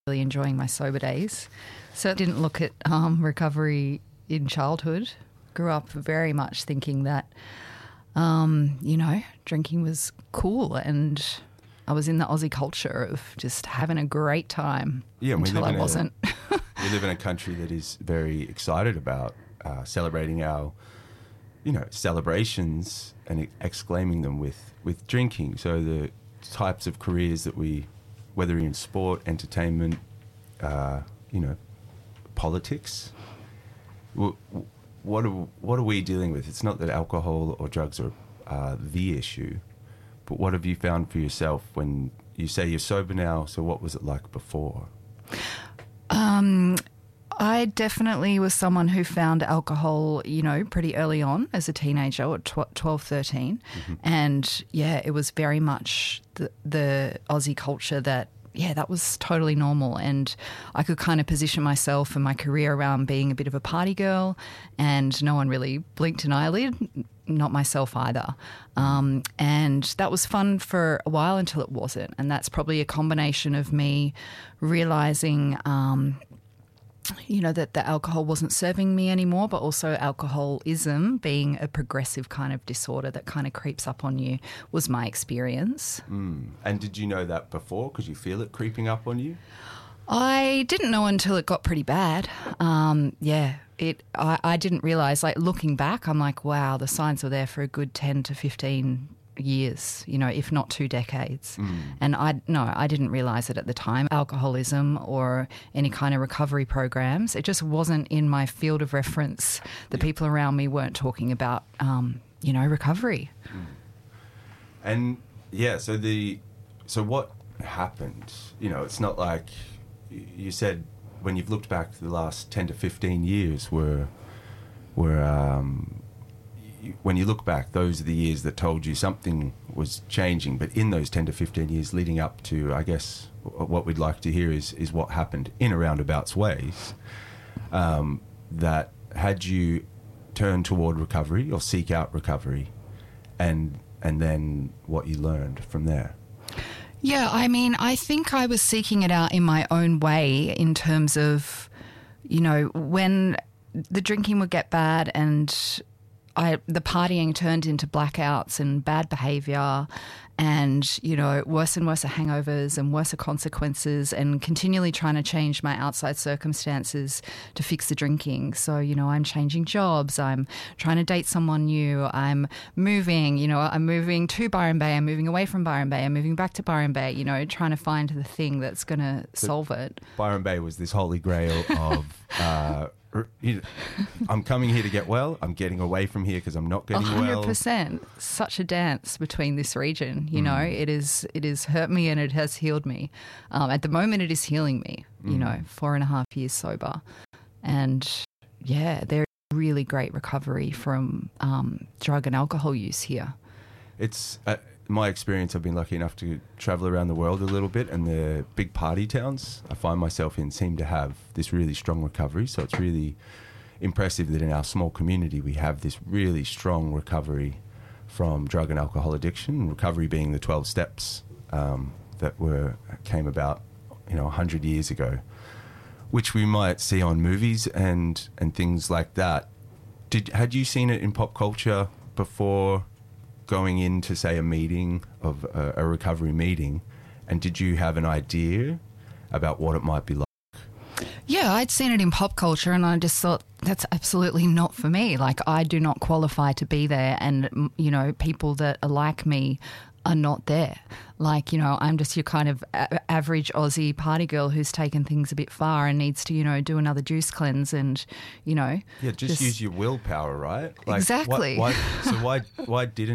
really enjoying my sober days. So I didn't look at recovery in childhood. Grew up very much thinking that, drinking was cool, and I was in the Aussie culture of just having a great time until I wasn't. We live in a country that is very excited about celebrating our, celebrations and exclaiming them with drinking. So the types of careers that whether in sport, entertainment, politics, what are we dealing with? It's not that alcohol or drugs are the issue, but what have you found for yourself when you say you're sober now? So what was it like before? I definitely was someone who found alcohol, pretty early on as a teenager at 12, 13. Mm-hmm. And, it was very much the Aussie culture that was totally normal. And I could kind of position myself and my career around being a bit of a party girl, and no one really blinked an eyelid, not myself either. And that was fun for a while until it wasn't. And that's probably a combination of me realising that the alcohol wasn't serving me anymore, but also alcoholism being a progressive kind of disorder that kind of creeps up on you was my experience. And did you know that before? Could you feel it creeping up on you? I didn't know until it got pretty bad. I didn't realise, looking back, I'm like, wow, the signs were there for a good 10 to 15 years, if not 2 decades. And I didn't realise it at the time. Alcoholism or any kind of recovery programs, it just wasn't in my field of reference. The people around me weren't talking about, recovery. And so what happened? It's not like you said when you've looked back to the last 10 to 15 years when you look back, those are the years that told you something was changing. But in those 10 to 15 years leading up to, I guess, what we'd like to hear is what happened in a roundabout ways that had you turn toward recovery or seek out recovery, and then what you learned from there. Yeah, I think I was seeking it out in my own way in terms of, when the drinking would get bad and the partying turned into blackouts and bad behaviour and, worse and worse hangovers and worse consequences, and continually trying to change my outside circumstances to fix the drinking. So, I'm changing jobs, I'm trying to date someone new, I'm moving, I'm moving to Byron Bay, I'm moving away from Byron Bay, I'm moving back to Byron Bay, trying to find the thing that's going to solve it. Byron Bay was this holy grail of... I'm coming here to get well. I'm getting away from here because I'm not getting 100%. Well. 100%. Such a dance between this region. It is hurt me and it has healed me. At the moment, it is healing me. 4.5 years sober, and there's really great recovery from drug and alcohol use here. It's my experience. I've been lucky enough to travel around the world a little bit, and the big party towns I find myself in seem to have this really strong recovery. So it's really impressive that in our small community we have this really strong recovery from drug and alcohol addiction. Recovery being the 12 steps that came about 100 years ago, which we might see on movies and things like that. Had you seen it in pop culture before going into, say, a meeting of a recovery meeting, and did you have an idea about what it might be like? Yeah, I'd seen it in pop culture and I just thought that's absolutely not for me. I do not qualify to be there, and, people that are like me are not there. I'm just your kind of average Aussie party girl who's taken things a bit far and needs to, do another juice cleanse and, Yeah, just use your willpower, right? Exactly. Why didn't